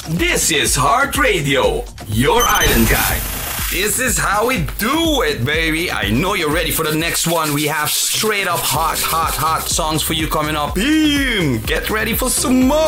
This is Heart Radio, your island guy. This is how we do it, baby. I know you're ready for the next one. We have straight up hot songs for you coming up. Get ready for some more.